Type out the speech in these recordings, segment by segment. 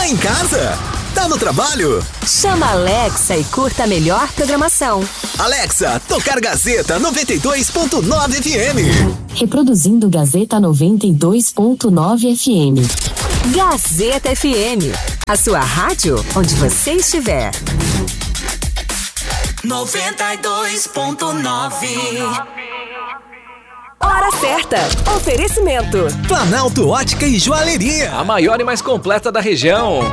Tá em casa? Tá no trabalho? Chama a Alexa e curta a melhor programação. Alexa, tocar Gazeta 92.9 FM. Reproduzindo Gazeta 92.9 FM. Gazeta FM, a sua rádio onde você estiver. 92.9. Hora certa. Oferecimento. Planalto Ótica e Joalheria. A maior e mais completa da região.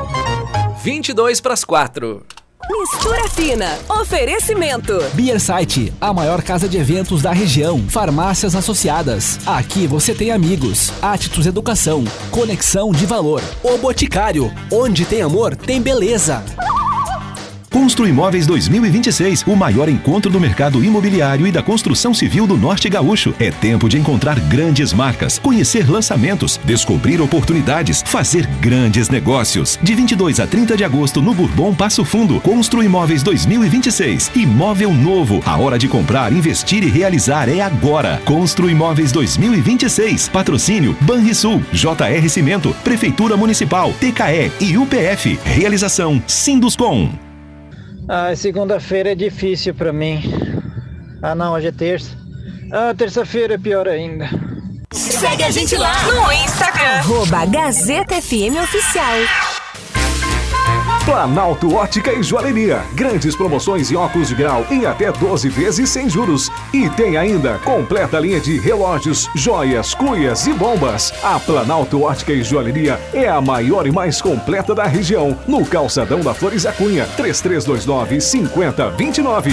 3:52. Mistura Fina. Oferecimento. Beer Site, a maior casa de eventos da região. Farmácias associadas. Aqui você tem amigos. Atitudes Educação. Conexão de valor. O Boticário. Onde tem amor, tem beleza. Construimóveis 2026, o maior encontro do mercado imobiliário e da construção civil do Norte Gaúcho. É tempo de encontrar grandes marcas, conhecer lançamentos, descobrir oportunidades, fazer grandes negócios. De 22 a 30 de agosto no Bourbon Passo Fundo. Construimóveis 2026. Imóvel novo. A hora de comprar, investir e realizar é agora. Construimóveis 2026. Patrocínio Banrisul, JR Cimento, Prefeitura Municipal, TKE e UPF. Realização Sinduscom. Segunda-feira é difícil pra mim. Não, hoje é terça. Terça-feira é pior ainda. Segue a gente lá no Instagram. @Gazeta FM Oficial. Planalto Ótica e Joalheria. Grandes promoções em óculos de grau em até 12 vezes sem juros. E tem ainda completa linha de relógios, joias, cuias e bombas. A Planalto Ótica e Joalheria é a maior e mais completa da região. No calçadão da Flores da Cunha, 3329-5029.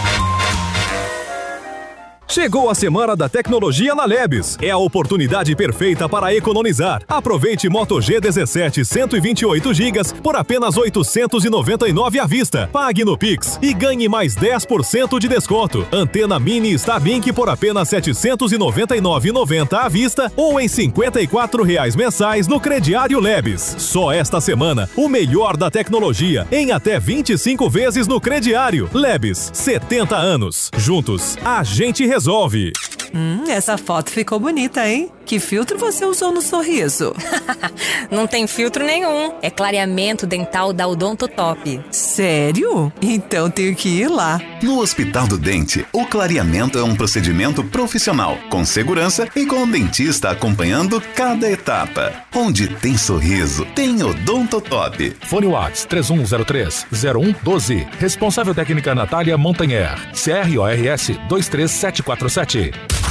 Chegou a Semana da Tecnologia na Lebes. É a oportunidade perfeita para economizar. Aproveite Moto G17 128 GB por apenas R$ 899 à vista. Pague no Pix e ganhe mais 10% de desconto. Antena Mini Starlink por apenas R$ 799,90 à vista ou em R$ 54 mensais no crediário Lebes. Só esta semana, o melhor da tecnologia em até 25 vezes no crediário. Lebes, 70 anos. Juntos, a gente resolve. Essa foto ficou bonita, hein? Que filtro você usou no sorriso? Não tem filtro nenhum. É clareamento dental da Odontotop. Sério? Então tenho que ir lá. No Hospital do Dente, o clareamento é um procedimento profissional, com segurança e com o dentista acompanhando cada etapa. Onde tem sorriso, tem Odontotop. Fone Whats 3103-0112. Responsável técnica Natália Montanher. CRORS 23747.